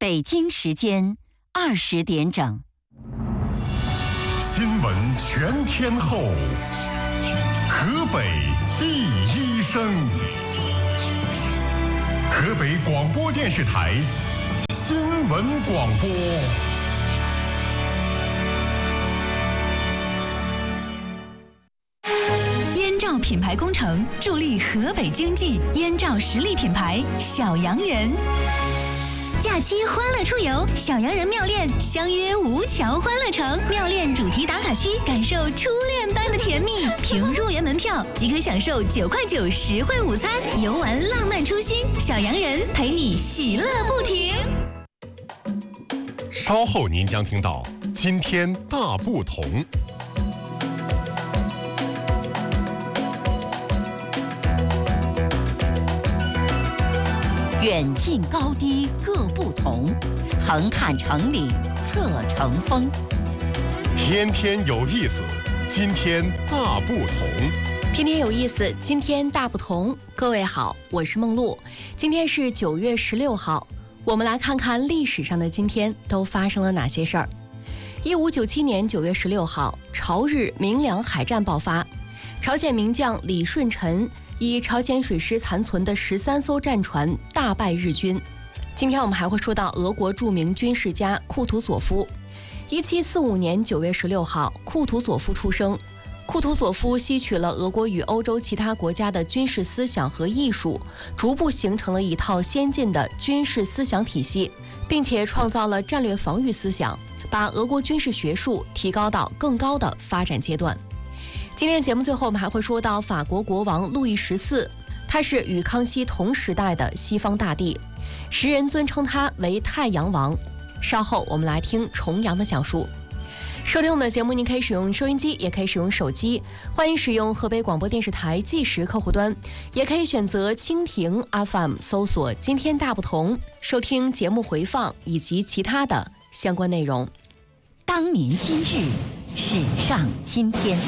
北京时间20点整。 新闻全天候，河北第一声，河北广播电视台新闻广播。 燕赵品牌工程助力河北经济，燕赵实力品牌小洋人。假期欢乐出游，小洋人妙恋相约吴桥欢乐城，妙恋主题打卡区，感受初恋般的甜蜜。凭入园门票即可享受9块9实惠午餐，游玩浪漫初心，小洋人陪你喜乐不停。 稍后您将听到今天大不同。 远近高低各不同，横看成岭侧成峰。 天天有意思，今天大不同。 天天有意思，今天大不同。各位好，我是梦露。今天是9月16号，我们来看看历史上的今天都发生了哪些事儿。1597年9月16号，朝日明良海战爆发，朝鲜名将李舜臣以朝鲜水师残存的13艘战船大败日军。今天我们还会说到俄国著名军事家库图佐夫。1745年9月16号，库图佐夫出生。库图佐夫吸取了俄国与欧洲其他国家的军事思想和艺术，逐步形成了一套先进的军事思想体系，并且创造了战略防御思想，把俄国军事学术提高到更高的发展阶段。今天节目最后我们还会说到法国国王路易14，他是与康熙同时代的西方大帝，时人尊称他为太阳王。稍后我们来听重阳的讲述。收听我们的节目，您可以使用收音机，也可以使用手机，欢迎使用河北广播电视台计时客户端，也可以选择蜻蜓 FM 搜索今天大不同，收听节目回放以及其他的相关内容。 当年今日，史上今天。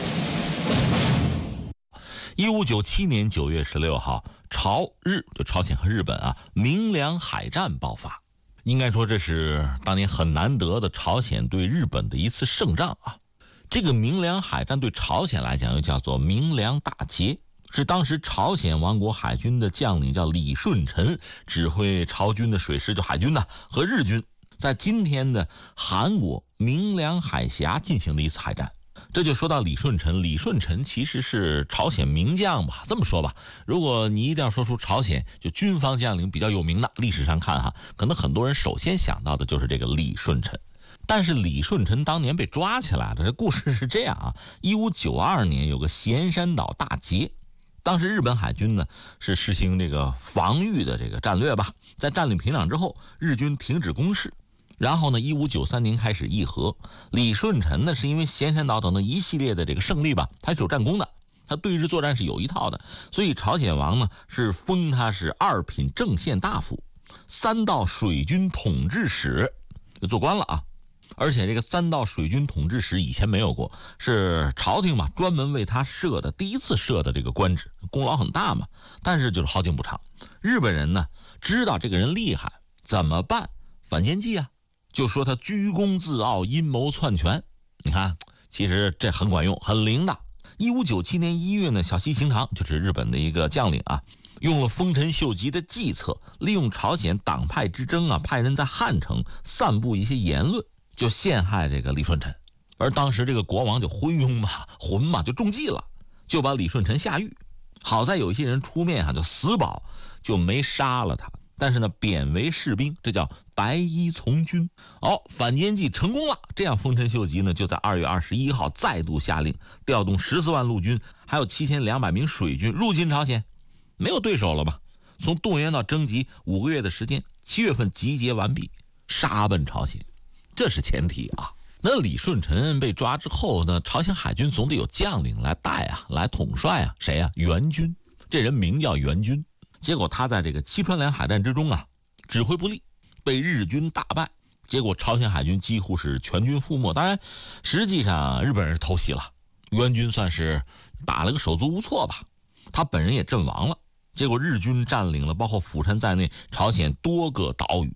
1597年9月16号，朝日就朝鲜和日本明良海战爆发。应该说这是当年很难得的朝鲜对日本的一次胜仗啊。这个明良海战对朝鲜来讲又叫做明良大捷，是当时朝鲜王国海军的将领叫李舜臣指挥朝军的水师就海军和日军在今天的韩国明良海峡进行的一次海战。这就说到李舜臣，李舜臣其实是朝鲜名将吧。这么说吧，如果你一定要说出朝鲜就军方将领比较有名的，历史上看可能很多人首先想到的就是这个李舜臣。但是李舜臣当年被抓起来了，这故事是这样1592年有个咸山岛大捷，当时日本海军呢是实行这个防御的这个战略吧，在占领平壤之后，日军停止攻势。然后呢，1593年开始议和。李舜臣呢，是因为咸山岛等等一系列的这个胜利吧，他是有战功的，他对日作战是有一套的，所以朝鲜王呢是封他是2品正县大夫，3道水军统制使，就做官了而且这个3道水军统制使以前没有过，是朝廷嘛专门为他设的，第一次设的这个官职，功劳很大嘛。但是就是好景不长，日本人呢知道这个人厉害，怎么办？反间计就说他居功自傲，阴谋篡权。你看其实这很管用，很灵的。1597年1月呢，小西行长就是日本的一个将领用了丰臣秀吉的计策，利用朝鲜党派之争派人在汉城散布一些言论，就陷害这个李舜臣。而当时这个国王就昏庸就中计了，就把李舜臣下狱。好在有一些人出面就死保，就没杀了他，但是呢贬为士兵，这叫白衣从军。反间计成功了，这样丰臣秀吉呢就在2月21号再度下令调动14万陆军，还有7200名水军入侵朝鲜。没有对手了吧，从动员到征集5个月的时间，7月份集结完毕，杀奔朝鲜，这是前提那李舜臣被抓之后呢，朝鲜海军总得有将领来带来统帅谁元军，这人名叫元军。结果他在这个七川连海战之中指挥不力，被日军大败，结果朝鲜海军几乎是全军覆没。当然实际上日本人是偷袭了，元军算是打了个手足无措吧，他本人也阵亡了。结果日军占领了包括釜山在内朝鲜多个岛屿，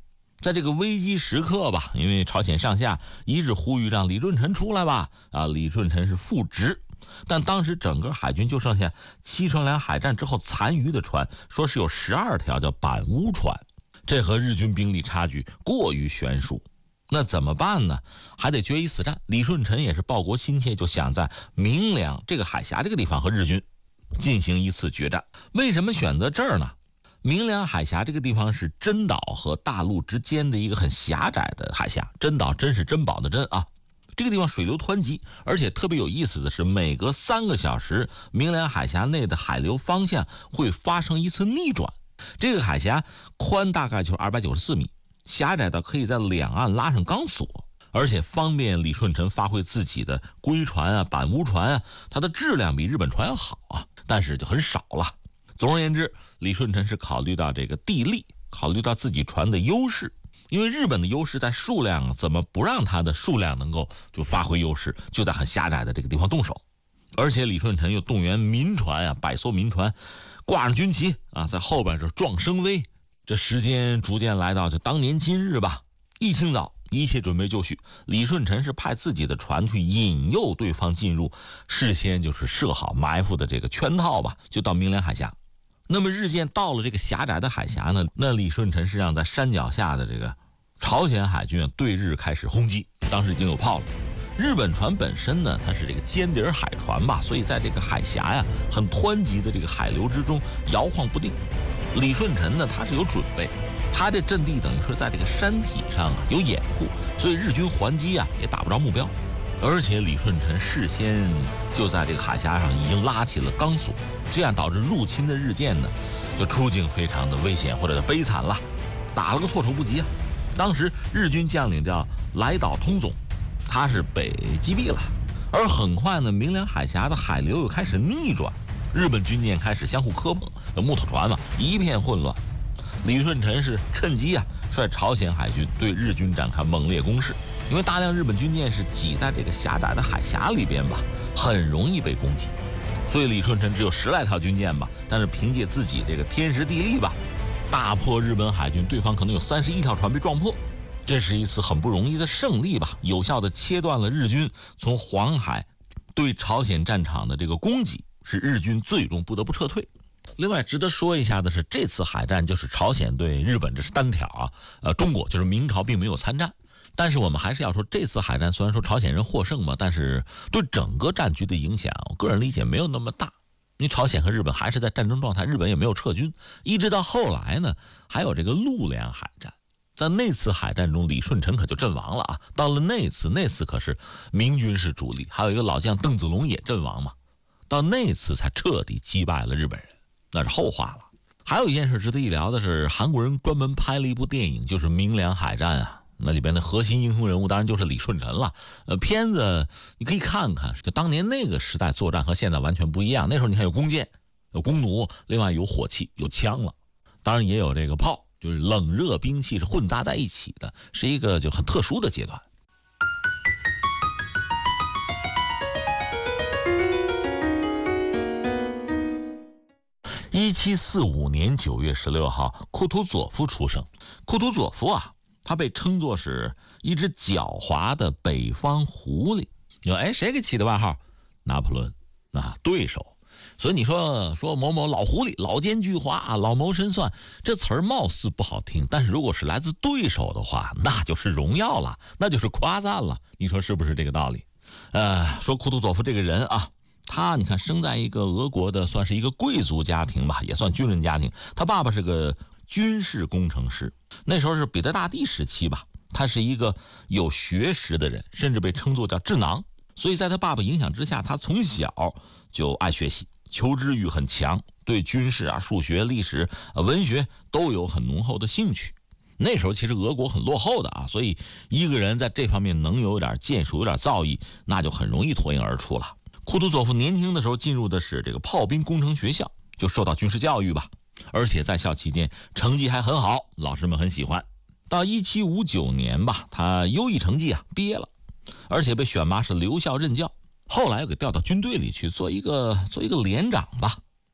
在这个危机时刻吧，因为朝鲜上下一致呼吁让李舜臣出来吧，李舜臣是复职，但当时整个海军就剩下七川两海战之后残余的船，说是有12条叫板屋船，这和日军兵力差距过于悬殊。那怎么办呢？还得决一死战。李舜臣也是报国心切，就想在明良这个海峡这个地方和日军进行一次决战。为什么选择这儿呢？明良海峡这个地方是珍岛和大陆之间的一个很狭窄的海峡，珍岛真是珍宝的珍啊。这个地方水流湍急，而且特别有意思的是，每隔3个小时，明良海峡内的海流方向会发生一次逆转。这个海峡宽大概就是294米，狭窄到可以在两岸拉上钢索，而且方便李舜臣发挥自己的龟船啊、板屋船啊，它的质量比日本船要好啊，但是就很少了。总而言之，李舜臣是考虑到这个地利，考虑到自己船的优势，因为日本的优势在数量，怎么不让它的数量能够就发挥优势，就在很狭窄的这个地方动手。而且李舜臣又动员民船啊，100艘民船，挂上军旗啊，在后边这壮声威。这时间逐渐来到就当年今日吧，一清早一切准备就绪，李舜臣是派自己的船去引诱对方进入，事先就是设好埋伏的这个圈套吧，就到明良海峡。那么日渐到了这个狭窄的海峡呢，那李舜臣是让在山脚下的这个朝鲜海军对日开始轰击，当时已经有炮了。日本船本身呢，它是这个尖底海船吧，所以在这个海峡呀很湍急的这个海流之中摇晃不定。李舜臣呢，他是有准备，他这阵地等于是在这个山体上有掩护，所以日军还击也打不着目标。而且李舜臣事先就在这个海峡上已经拉起了钢索，这样导致入侵的日舰呢就处境非常的危险或者悲惨了，打了个措手不及啊。当时日军将领叫来岛通总，他是被击毙了。而很快呢，明良海峡的海流又开始逆转，日本军舰开始相互磕碰，木头船嘛，一片混乱。李舜臣是趁机率朝鲜海军对日军展开猛烈攻势。因为大量日本军舰是挤在这个狭窄的海峡里边吧，很容易被攻击，所以李舜臣只有10来条军舰吧，但是凭借自己这个天时地利吧，大破日本海军，对方可能有31条船被撞破。这是一次很不容易的胜利吧，有效地切断了日军从黄海对朝鲜战场的这个攻击，使日军最终不得不撤退。另外值得说一下的是，这次海战就是朝鲜对日本，这是单挑中国就是明朝并没有参战。但是我们还是要说，这次海战虽然说朝鲜人获胜嘛，但是对整个战局的影响，我个人理解没有那么大。因为朝鲜和日本还是在战争状态，日本也没有撤军。一直到后来呢，还有这个陆良海战，在那次海战中，李舜臣可就阵亡了啊。到了那次可是明军是主力，还有一个老将邓子龙也阵亡嘛。到那次才彻底击败了日本人，那是后话了。还有一件事值得一聊的是，韩国人专门拍了一部电影，就是《明良海战》啊。那里边的核心英雄人物当然就是李舜臣了。片子你可以看看，就当年那个时代作战和现在完全不一样。那时候你看有弓箭、有弓弩，另外有火器、有枪了，当然也有这个炮，就是冷热兵器是混杂在一起的，是一个就很特殊的阶段。1745年9月16号，库图佐夫出生。库图佐夫他被称作是一只狡猾的北方狐狸。你说，谁给起的外号？拿破仑对手。所以你说某某老狐狸、老奸巨猾老谋深算，这词儿貌似不好听，但是如果是来自对手的话，那就是荣耀了，那就是夸赞了。你说是不是这个道理？说库图佐夫这个人他你看生在一个俄国的算是一个贵族家庭吧，也算军人家庭。他爸爸是个军事工程师，那时候是彼得大帝时期吧，他是一个有学识的人，甚至被称作叫智囊。所以在他爸爸影响之下，他从小就爱学习，求知欲很强，对军事数学、历史、文学都有很浓厚的兴趣。那时候其实俄国很落后的所以一个人在这方面能有点建树、有点造诣，那就很容易脱颖而出了。库图佐夫年轻的时候进入的是这个炮兵工程学校，就受到军事教育吧。而且在校期间成绩还很好，老师们很喜欢。到1759年吧，他优异成绩毕业了，而且被选拔是留校任教。后来又给调到军队里去做一个连长吧。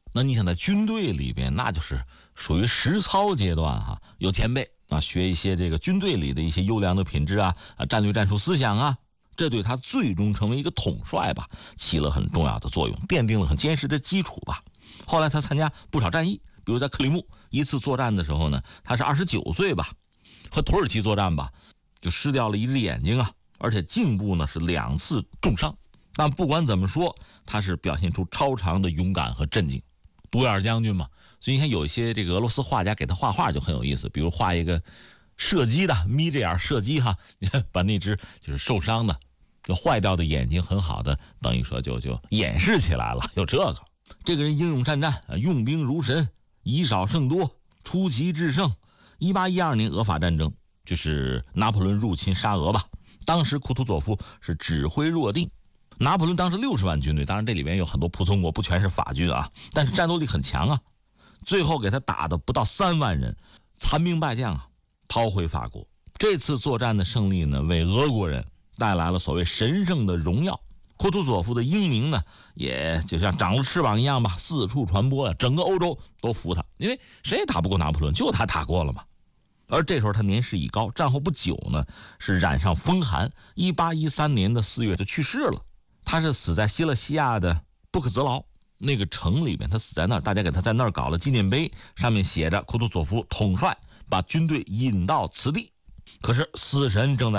那你想在军队里边，那就是属于实操阶段哈，有前辈啊，学一些这个军队里的一些优良的品质啊，战略战术思想啊，这对他最终成为一个统帅吧，起了很重要的作用，奠定了很坚实的基础吧。后来他参加不少战役，比如在克里木一次作战的时候呢，他是29岁吧，和土耳其作战吧，就失掉了一只眼睛啊，而且颈部呢是2次重伤。但不管怎么说，他是表现出超常的勇敢和镇静。独眼将军嘛，所以你看有一些这个俄罗斯画家给他画画就很有意思，比如画一个射击的，眯着眼射击哈，你看把那只就是受伤的、就坏掉的眼睛很好的，等于说就掩饰起来了。有这个，这个人英勇善战，用兵如神，以少胜多，出奇制胜。1812年俄法战争，就是拿破仑入侵沙俄吧，当时库图佐夫是指挥若定。拿破仑当时60万军队，当然这里面有很多仆从国，不全是法军啊，但是战斗力很强啊。最后给他打的不到3万人，残兵败将啊，逃回法国。这次作战的胜利呢，为俄国人带来了所谓神圣的荣耀。库图佐夫的英名呢，也就像长了翅膀一样吧，四处传播呀，整个欧洲都服他，因为谁也打不过拿破仑，就他打过了嘛。而这时候他年事已高，战后不久呢，是染上风寒，1813年的4月就去世了。他是死在希勒西亚的布克泽劳那个城里面，他死在那儿，大家给他在那儿搞了纪念碑，上面写着库图佐夫统帅把军队引到此地。可是死神正在